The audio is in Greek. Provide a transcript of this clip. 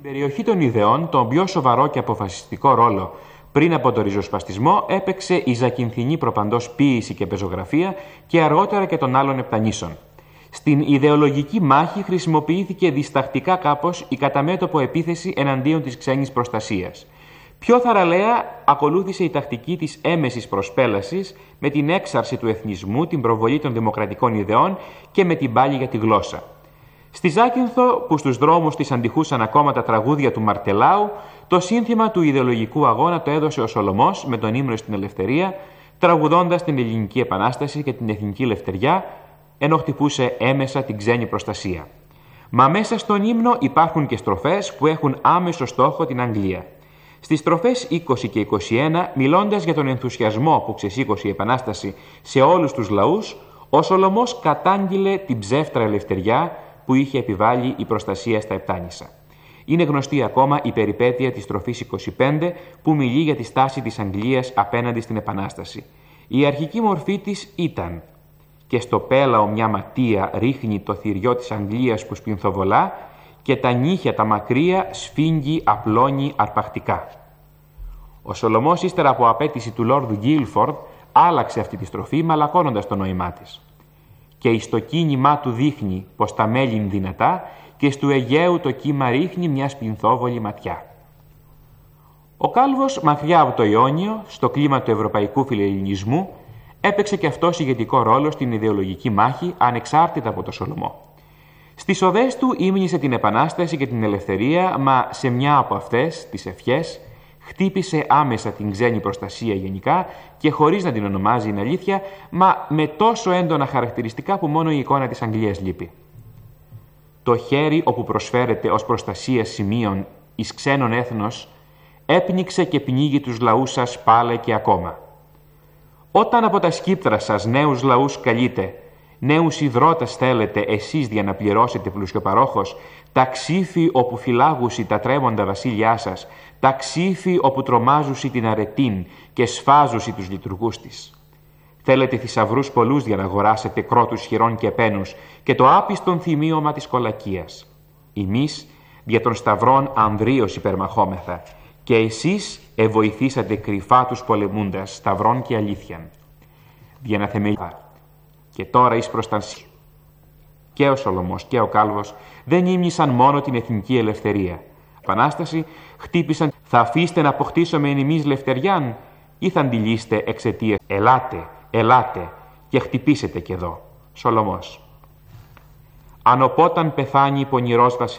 περιοχή των ιδεών, τον πιο σοβαρό και αποφασιστικό ρόλο πριν από τον ριζοσπαστισμό έπαιξε η ζακυνθινή προπαντός ποίηση και πεζογραφία και αργότερα και των άλλων επτανήσεων. Στην ιδεολογική μάχη χρησιμοποιήθηκε διστακτικά κάπως η καταμέτωπο επίθεση εναντίον της ξένης προστασίας. Πιο θαραλέα ακολούθησε η τακτική της έμεσης προσπέλασης με την έξαρση του εθνισμού, την προβολή των δημοκρατικών ιδεών και με την πάλη για τη γλώσσα. Στη Ζάκυνθο, που στους δρόμους της αντιχούσαν ακόμα τα τραγούδια του Μαρτελάου, το σύνθημα του ιδεολογικού αγώνα το έδωσε ο Σολωμός με τον ύμνο στην ελευθερία, τραγουδώντας την Ελληνική Επανάσταση και την εθνική ελευθεριά, ενώ χτυπούσε έμεσα την ξένη προστασία. Μα μέσα στον ύμνο υπάρχουν και στροφές που έχουν άμεσο στόχο την Αγγλία. Στις στροφές 20 και 21, μιλώντας για τον ενθουσιασμό που ξεσήκωσε η Επανάσταση σε όλους τους λαούς, ο Σολωμός κατάγγειλε την ψεύτρα ελευθεριά που είχε επιβάλει η προστασία στα Επτάνησα. Είναι γνωστή ακόμα η περιπέτεια της στροφής 25 που μιλεί για τη στάση της Αγγλίας απέναντι στην Επανάσταση. Η αρχική μορφή της ήταν «Και στο πέλαο μια ματία ρίχνει το θηριό της Αγγλίας που σπινθοβολά και τα νύχια τα μακριά σφίγγει απλώνει αρπακτικά». Ο Σολωμός, ύστερα από απέτηση του Λόρδου Γκίλφορντ, άλλαξε αυτή τη στροφή μαλακώνοντας το νόημά της. «Και εις το κίνημά του δείχνει πως τα μέλη είναι δυνατά και στου Αιγαίου το κύμα ρίχνει μια σπινθόβολη ματιά». Ο Κάλβος, μακριά από το Ιόνιο, στο κλίμα του ευρωπαϊκού φιλελληνισμού, έπαιξε και αυτός ηγετικό ρόλο στην ιδεολογική μάχη ανεξάρτητα από το Σολωμό. Στις οδές του ύμνησε την Επανάσταση και την ελευθερία, μα σε μια από αυτές, τις ευχές, χτύπησε άμεσα την ξένη προστασία γενικά και χωρίς να την ονομάζει, είναι αλήθεια, μα με τόσο έντονα χαρακτηριστικά που μόνο η εικόνα της Αγγλίας λείπει. Το χέρι όπου προσφέρεται ως προστασία σημείων εις ξένων έθνος έπνιξε και πνίγει τους λαούς σας πάλε και ακόμα. Όταν από τα σκύπτρα σας νέους λαούς καλείτε, νέους ιδρώτες θέλετε εσείς για να πληρώσετε πλουσιοπαρόχος, τα ξύφη όπου φυλάγουσι τα τρέμοντα βασίλειά σας, τα ξύφη όπου τρομάζουσι την αρετήν και σφάζουσι τους λειτουργούς της. Θέλετε θησαυρούς πολλούς για να αγοράσετε κρότους χειρών και επένους και το άπιστον θυμίωμα της κολακίας. Εμείς δια των σταυρών ανδρίως υπερμαχόμεθα και εσείς εβοηθήσατε κρυφά τους πολεμούντας σταυρών και αλήθειαν. Διαναθεμελιά. Και τώρα εις προστανσί. Και ο Σολωμός και ο Κάλβος δεν ύμνησαν μόνο την εθνική ελευθερία. Επανάσταση χτύπησαν «Θα αφήστε να αποκτήσουμε εμείς λευτεριάν» ή «Θα αντιλήστε εξαιτίας «Ελάτε, ελάτε και χτυπήσετε κι εδώ». Σολωμός. «Αν οπόταν πεθάνει πονηρός βασιλιάς,